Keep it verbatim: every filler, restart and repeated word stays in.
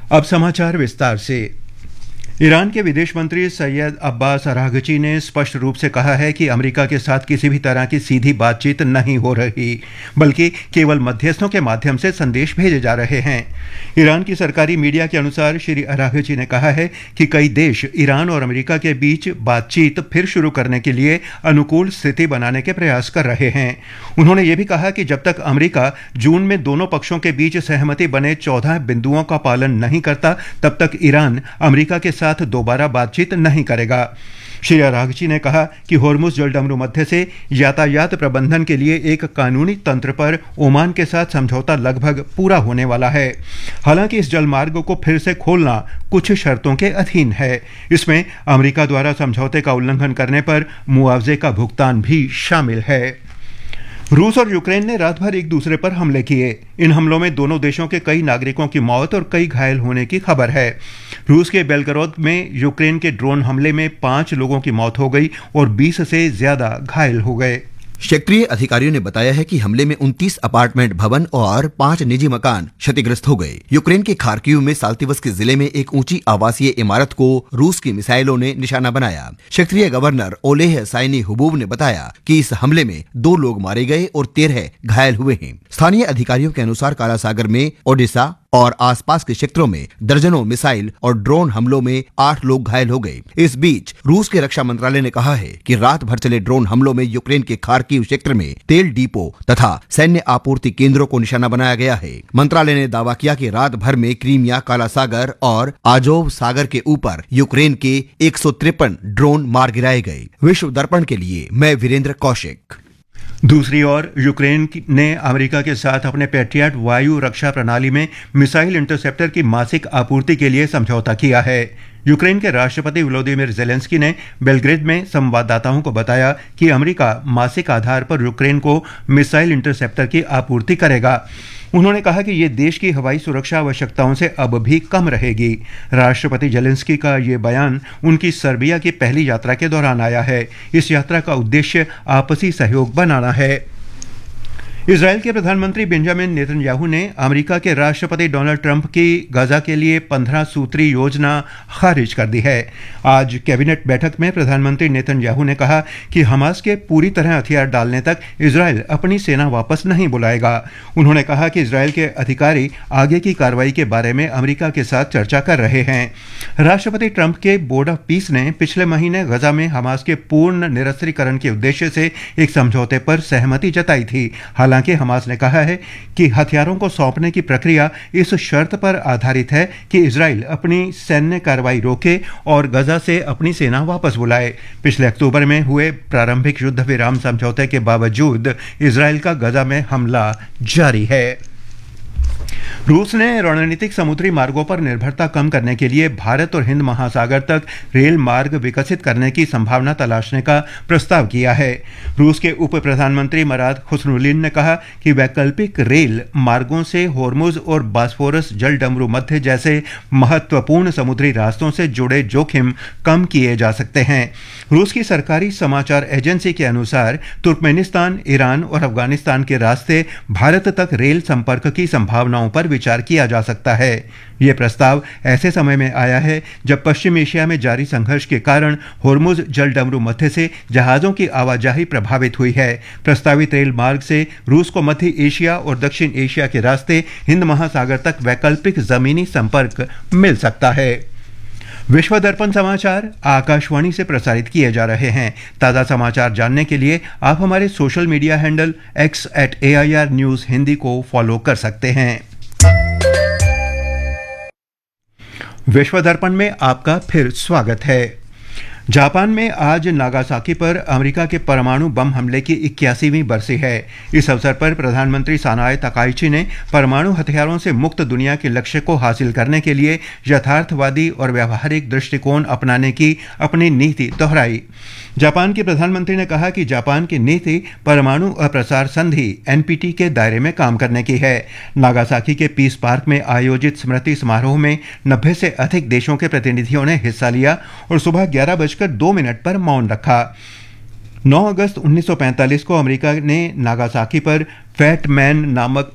अब समाचार विस्तार से। ईरान के विदेश मंत्री सैयद अब्बास अरागची ने स्पष्ट रूप से कहा है कि अमेरिका के साथ किसी भी तरह की सीधी बातचीत नहीं हो रही, बल्कि केवल मध्यस्थों के माध्यम से संदेश भेजे जा रहे हैं। ईरान की सरकारी मीडिया के अनुसार श्री अरागची ने कहा है कि कई देश ईरान और अमेरिका के बीच बातचीत फिर शुरू करने के लिए अनुकूल स्थिति बनाने के प्रयास कर रहे हैं। उन्होंने ये भी कहा कि जब तक अमेरिका जून में दोनों पक्षों के बीच सहमति बने चौदह बिंदुओं का पालन नहीं करता, तब तक ईरान अमेरिका के साथ दोबारा बातचीत नहीं करेगा। श्री अरागची ने कहा कि होर्मुज जलडमरू मध्य से यातायात प्रबंधन के लिए एक कानूनी तंत्र पर ओमान के साथ समझौता लगभग पूरा होने वाला है। हालांकि इस जलमार्ग को फिर से खोलना कुछ शर्तों के अधीन है। इसमें अमेरिका द्वारा समझौते का उल्लंघन करने पर मुआवजे का भुगतान भी शामिल है। रूस और यूक्रेन ने रात भर एक दूसरे पर हमले किए। इन हमलों में दोनों देशों के कई नागरिकों की मौत और कई घायल होने की खबर है। रूस के बेलगरोद में यूक्रेन के ड्रोन हमले में पांच लोगों की मौत हो गई और बीस से ज्यादा घायल हो गए। क्षेत्रीय अधिकारियों ने बताया है कि हमले में उनतीस अपार्टमेंट भवन और पांच निजी मकान क्षतिग्रस्त हो गए। यूक्रेन के खार्किव में साल्तिवस्की जिले में एक ऊंची आवासीय इमारत को रूस की मिसाइलों ने निशाना बनाया। क्षेत्रीय गवर्नर ओलेह साइनी हुबूब ने बताया कि इस हमले में दो लोग मारे गए और तेरह घायल हुए हैं। स्थानीय अधिकारियों के अनुसार काला सागर में ओडिशा और आसपास के क्षेत्रों में दर्जनों मिसाइल और ड्रोन हमलों में आठ लोग घायल हो गए। इस बीच रूस के रक्षा मंत्रालय ने कहा है कि रात भर चले ड्रोन हमलों में यूक्रेन के खार्किव क्षेत्र में तेल डिपो तथा सैन्य आपूर्ति केंद्रों को निशाना बनाया गया है। मंत्रालय ने दावा किया कि रात भर में क्रीमिया, काला सागर और आजोव सागर के ऊपर यूक्रेन के एक सौ तिरपन ड्रोन मार गिराए गए। विश्व दर्पण के लिए मैं वीरेंद्र कौशिक। दूसरी ओर यूक्रेन ने अमेरिका के साथ अपने पैट्रियट वायु रक्षा प्रणाली में मिसाइल इंटरसेप्टर की मासिक आपूर्ति के लिए समझौता किया है। यूक्रेन के राष्ट्रपति व्लादिमीर ज़ेलेंस्की ने बेलग्रेड में संवाददाताओं को बताया कि अमेरिका मासिक आधार पर यूक्रेन को मिसाइल इंटरसेप्टर की आपूर्ति करेगा। उन्होंने कहा कि ये देश की हवाई सुरक्षा आवश्यकताओं से अब भी कम रहेगी। राष्ट्रपति ज़ेलेंस्की का ये बयान उनकी सर्बिया की पहली यात्रा के दौरान आया है। इस यात्रा का उद्देश्य आपसी सहयोग बनाना है। इजरायल के प्रधानमंत्री बेंजामिन नेतन्याहू ने अमेरिका के राष्ट्रपति डोनाल्ड ट्रंप की गजा के लिए पंद्रह सूत्री योजना खारिज कर दी है। आज कैबिनेट बैठक में प्रधानमंत्री नेतन्याहू ने कहा कि हमास के पूरी तरह हथियार डालने तक इजरायल अपनी सेना वापस नहीं बुलाएगा। उन्होंने कहा कि इजरायल के अधिकारी आगे की कार्रवाई के बारे में अमेरिका के साथ चर्चा कर रहे हैं। राष्ट्रपति ट्रंप के बोर्ड ऑफ पीस ने पिछले महीने गजा में हमास के पूर्ण निरस्त्रीकरण के उद्देश्य से एक समझौते पर सहमति जताई थी। हालांकि हालांकि हमास ने कहा है कि हथियारों को सौंपने की प्रक्रिया इस शर्त पर आधारित है कि इजराइल अपनी सैन्य कार्रवाई रोके और गजा से अपनी सेना वापस बुलाए। पिछले अक्टूबर में हुए प्रारंभिक युद्ध विराम समझौते के बावजूद इजराइल का गजा में हमला जारी है। रूस ने रणनीतिक समुद्री मार्गों पर निर्भरता कम करने के लिए भारत और हिंद महासागर तक रेल मार्ग विकसित करने की संभावना तलाशने का प्रस्ताव किया है। रूस के उप प्रधानमंत्री मराद खुसनुलिन ने कहा कि वैकल्पिक रेल मार्गों से होर्मुज और बास्फोरस जल डमरू मध्य जैसे महत्वपूर्ण समुद्री रास्तों से जुड़े जोखिम कम किए जा सकते हैं। रूस की सरकारी समाचार एजेंसी के अनुसार तुर्कमेनिस्तान, ईरान और अफगानिस्तान के रास्ते भारत तक रेल संपर्क की संभावनाओं पर विचार किया जा सकता है। यह प्रस्ताव ऐसे समय में आया है जब पश्चिम एशिया में जारी संघर्ष के कारण होर्मुज जल डमरू मध्य से जहाजों की आवाजाही प्रभावित हुई है। प्रस्तावित रेल मार्ग से रूस को मध्य एशिया और दक्षिण एशिया के रास्ते हिंद महासागर तक वैकल्पिक जमीनी संपर्क मिल सकता है। विश्व दर्पण समाचार आकाशवाणी से प्रसारित किए जा रहे हैं। ताज़ा समाचार जानने के लिए आप हमारे social media handle x eight A I R news Hindi को फॉलो कर सकते हैं। विश्व दर्पण में आपका फिर स्वागत है। जापान में आज नागासाकी पर अमेरिका के परमाणु बम हमले की इक्यासीवीं बरसी है। इस अवसर पर प्रधानमंत्री सानाए तकाइची ने परमाणु हथियारों से मुक्त दुनिया के लक्ष्य को हासिल करने के लिए यथार्थवादी और व्यावहारिक दृष्टिकोण अपनाने की अपनी नीति दोहराई। जापान के प्रधानमंत्री ने कहा कि जापान की नीति परमाणु अप्रसार संधि एन पी टी के दायरे में काम करने की है। नागासाकी के पीस पार्क में आयोजित स्मृति समारोह में नब्बे से अधिक देशों के प्रतिनिधियों ने हिस्सा लिया और सुबह ग्यारह बजकर दो मिनट पर मौन रखा। नौ अगस्त उन्नीस सौ पैंतालीस को अमेरिका ने नागासाकी पर फैट मैन नामक